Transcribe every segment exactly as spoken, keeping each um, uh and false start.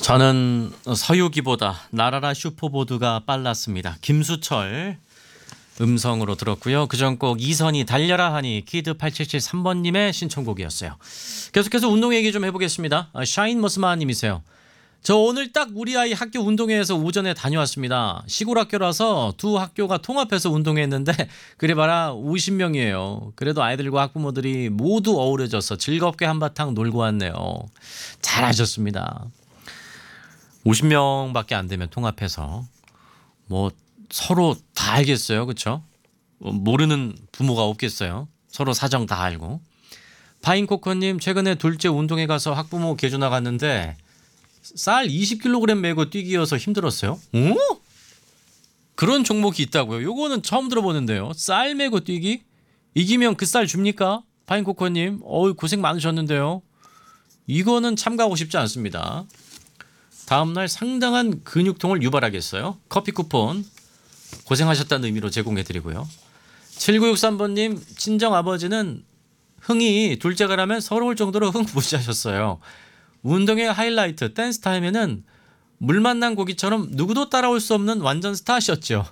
저는 서유기보다 나라라 슈퍼보드가 빨랐습니다. 김수철 음성으로 들었고요. 그전 곡 이선희 달려라 하니 키드 팔칠칠삼 번님의 신청곡이었어요. 계속해서 운동 얘기 좀 해보겠습니다. 샤인 머스마님이세요. 저 오늘 딱 우리 아이 학교 운동회에서 오전에 다녀왔습니다. 시골 학교라서 두 학교가 통합해서 운동했는데 그래봐라 오십 명이에요. 그래도 아이들과 학부모들이 모두 어우러져서 즐겁게 한바탕 놀고 왔네요. 잘하셨습니다. 오십 명밖에 안 되면 통합해서 뭐 서로 다 알겠어요. 그렇죠? 모르는 부모가 없겠어요. 서로 사정 다 알고. 파인코커님 최근에 둘째 운동회 가서 학부모 개조 나갔는데 쌀 이십 킬로그램 메고 뛰기여서 힘들었어요. 오? 그런 종목이 있다고요? 요거는 처음 들어보는데요. 쌀 메고 뛰기? 이기면 그 쌀 줍니까? 파인코커님 어우 고생 많으셨는데요. 이거는 참가하고 싶지 않습니다. 다음날 상당한 근육통을 유발하겠어요. 커피 쿠폰 고생하셨다는 의미로 제공해드리고요. 칠구육삼 번님 친정아버지는 흥이 둘째가라면 서러울 정도로 흥부시하셨어요. 운동의 하이라이트 댄스 타임에는 물 만난 고기처럼 누구도 따라올 수 없는 완전 스타셨죠.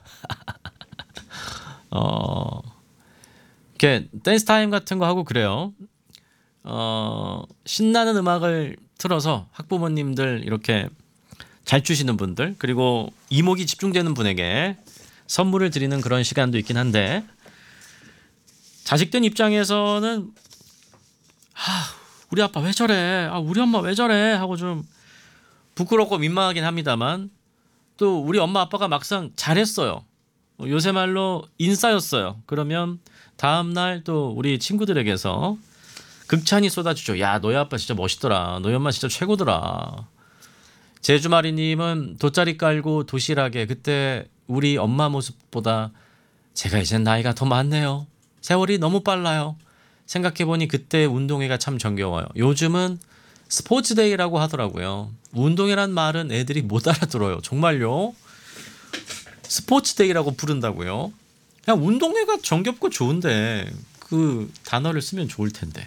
어, 이렇게 댄스 타임 같은 거 하고 그래요. 어, 신나는 음악을 틀어서 학부모님들 이렇게 잘 추시는 분들 그리고 이목이 집중되는 분에게 선물을 드리는 그런 시간도 있긴 한데 자식들 입장에서는 아, 우리 아빠 왜 저래? 아, 우리 엄마 왜 저래? 하고 좀 부끄럽고 민망하긴 합니다만 또 우리 엄마 아빠가 막상 잘했어요. 요새 말로 인싸였어요. 그러면 다음날 또 우리 친구들에게서 극찬이 쏟아지죠. 야, 너희 아빠 진짜 멋있더라. 너희 엄마 진짜 최고더라. 제주마리님은 돗자리 깔고 도시락에 그때 우리 엄마 모습보다 제가 이젠 나이가 더 많네요. 세월이 너무 빨라요. 생각해보니 그때 운동회가 참 정겨워요. 요즘은 스포츠데이라고 하더라고요. 운동회란 말은 애들이 못 알아들어요. 정말요? 스포츠데이라고 부른다고요? 그냥 운동회가 정겹고 좋은데 그 단어를 쓰면 좋을 텐데.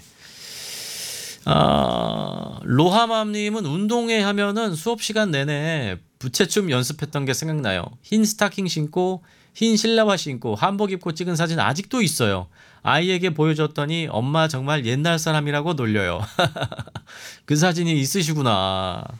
아, 로하맘님은 운동회 하면은 수업 시간 내내 부채춤 연습했던 게 생각나요. 흰 스타킹 신고 흰 실내화 신고 한복 입고 찍은 사진 아직도 있어요. 아이에게 보여줬더니 엄마 정말 옛날 사람이라고 놀려요. 그 사진이 있으시구나.